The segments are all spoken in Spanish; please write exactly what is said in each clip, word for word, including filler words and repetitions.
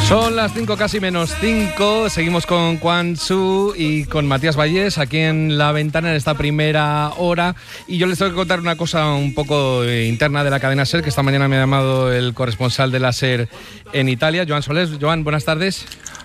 Son las cinco casi menos cinco, seguimos con Quan Tzu y con Matías Vallés aquí en La Ventana en esta primera hora, y yo les tengo que contar una cosa un poco interna de la cadena SER, que esta mañana me ha llamado el corresponsal de la SER en Italia, Joan Solés. Joan, buenas tardes.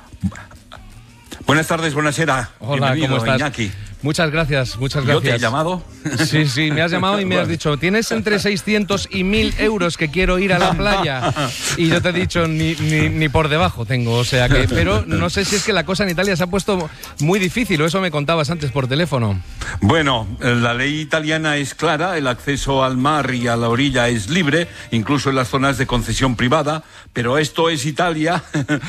Buenas tardes, buonasera. Hola, ¿cómo estás? Iñaki. Muchas gracias, muchas gracias. ¿Yo te he llamado? Sí, sí, me has llamado y me has dicho, tienes entre seiscientos y mil euros que quiero ir a la playa. Y yo te he dicho, ni, ni, ni por debajo tengo, o sea que... Pero no sé si es que la cosa en Italia se ha puesto muy difícil, o eso me contabas antes por teléfono. Bueno, la ley italiana es clara, el acceso al mar y a la orilla es libre, incluso en las zonas de concesión privada, pero esto es Italia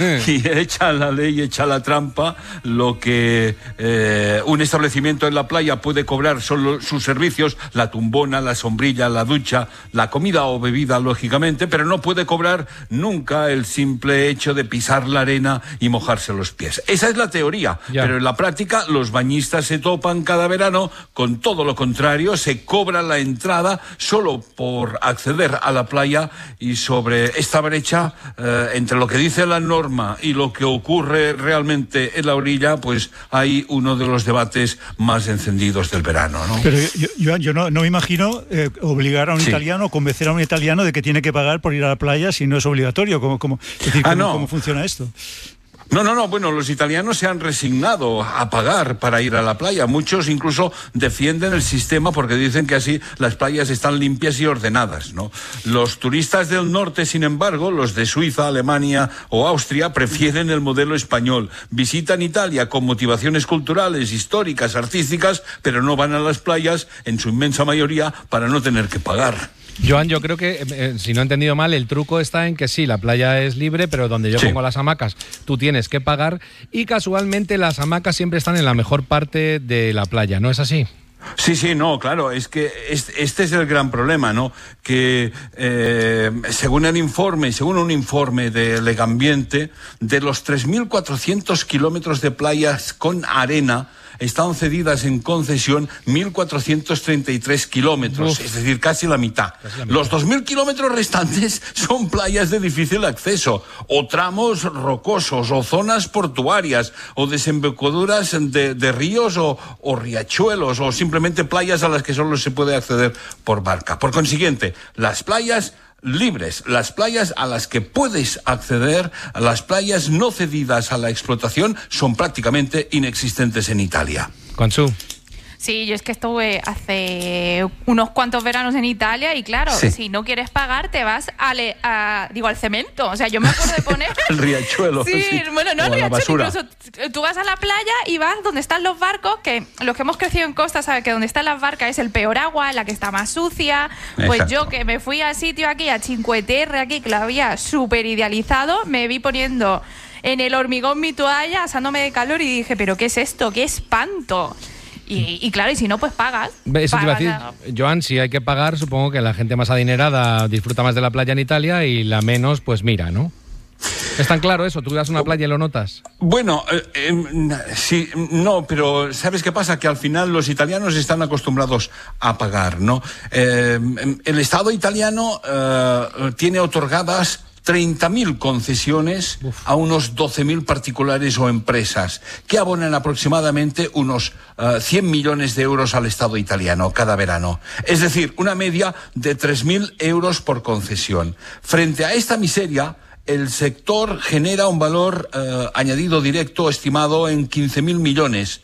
y echa la ley, echa la trampa, lo que eh, un establecimiento en la playa puede cobrar solo sus servicios, la tumbona, la sombrilla, la ducha, la comida o bebida, lógicamente, pero no puede cobrar nunca el simple hecho de pisar la arena y mojarse los pies. Esa es la teoría, ya. Pero en la práctica los bañistas se topan cada verano con todo lo contrario, se cobra la entrada solo por acceder a la playa, y sobre esta brecha eh, entre lo que dice la norma y lo que ocurre realmente en la orilla, pues hay uno de los debates más encendidos del verano, ¿no? Pero yo, yo, yo no, no me imagino eh, obligar a un sí. italiano, convencer a un italiano de que tiene que pagar por ir a la playa si no es obligatorio. ¿Cómo, cómo, es decir, ah, ¿cómo, no. ¿cómo funciona esto? No, no, no, bueno, los italianos se han resignado a pagar para ir a la playa. Muchos incluso defienden el sistema porque dicen que así las playas están limpias y ordenadas, ¿no? Los turistas del norte, sin embargo, los de Suiza, Alemania o Austria, prefieren el modelo español. Visitan Italia con motivaciones culturales, históricas, artísticas, pero no van a las playas, en su inmensa mayoría, para no tener que pagar. Joan, yo creo que, eh, si no he entendido mal, el truco está en que sí, la playa es libre, pero donde yo sí. pongo las hamacas, tú tienes que pagar, y casualmente las hamacas siempre están en la mejor parte de la playa, ¿no es así? Sí, sí, no, claro, es que este es el gran problema, ¿no? Que eh, según el informe, según un informe de Legambiente, de los tres mil cuatrocientos kilómetros de playas con arena, están cedidas en concesión mil cuatrocientos treinta y tres kilómetros, Uf. es decir, casi la mitad. Casi la mitad. Los dos mil kilómetros restantes son playas de difícil acceso, o tramos rocosos, o zonas portuarias, o desembocaduras de, de ríos o, o riachuelos, o simplemente playas a las que solo se puede acceder por barca. Por consiguiente, las playas libres, las playas a las que puedes acceder, las playas no cedidas a la explotación, son prácticamente inexistentes en Italia. Quan Tzu. Sí, yo es que estuve hace unos cuantos veranos en Italia y claro, sí. si no quieres pagar te vas a, le, a digo al cemento, o sea, yo me acuerdo de poner el riachuelo. Sí, sí. bueno, no o el riachuelo, incluso tú vas a la playa y vas donde están los barcos, que los que hemos crecido en costa saben que donde están las barcas es el peor agua, la que está más sucia. Pues Exacto. yo que me fui al sitio aquí, a Cinque Terre, aquí, que lo había súper idealizado, me vi poniendo en el hormigón mi toalla, asándome de calor y dije, ¿pero qué es esto? ¡Qué espanto! Y, y claro, y si no, pues pagas. Eso pagas te iba a decir, Joan, si hay que pagar, supongo que la gente más adinerada disfruta más de la playa en Italia y la menos, pues mira, ¿no? ¿Es tan claro eso? ¿Tú vas a una playa y lo notas? Bueno, eh, eh, sí, no, pero ¿sabes qué pasa? Que al final los italianos están acostumbrados a pagar, ¿no? Eh, el Estado italiano eh, tiene otorgadas treinta mil concesiones Uf. a unos doce mil particulares o empresas que abonan aproximadamente unos uh, cien millones de euros al Estado italiano cada verano. Es decir, una media de tres mil euros por concesión. Frente a esta miseria, el sector genera un valor uh, añadido directo estimado en quince mil millones.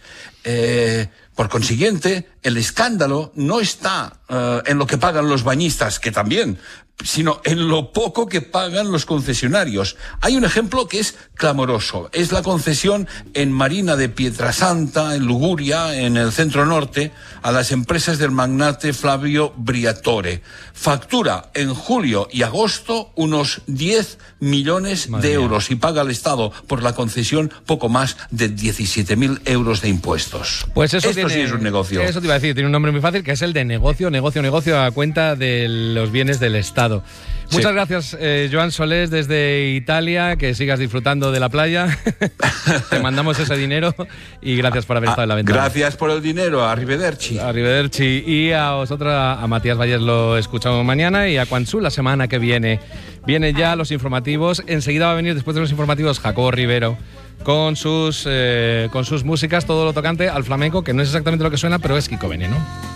Eh, por consiguiente, el escándalo no está uh, en lo que pagan los bañistas, que también, sino en lo poco que pagan los concesionarios. Hay un ejemplo que es clamoroso. Es la concesión en Marina de Pietrasanta, en Liguria, en el centro norte, a las empresas del magnate Flavio Briatore. Factura en julio y agosto unos diez millones Madre de euros mía. Y paga al Estado por la concesión poco más de diecisiete mil euros de impuestos. Pues eso Esto tiene, sí es un negocio. Eso te iba iba a decir, tiene un nombre muy fácil, que es el de negocio, negocio, negocio a cuenta de los bienes del Estado. Sí. Muchas gracias, eh, Joan Solés, desde Italia, que sigas disfrutando de la playa. Te mandamos ese dinero y gracias por haber estado en la ventana. Gracias por el dinero, arrivederci. Arrivederci. Y a vosotros, a Matías Valles lo escuchamos mañana y a Quanzú la semana que viene. Vienen ya los informativos. Enseguida va a venir, después de los informativos, Jacobo Rivero con sus, eh, con sus músicas, todo lo tocante al flamenco, que no es exactamente lo que suena, pero es Kiko Veneno.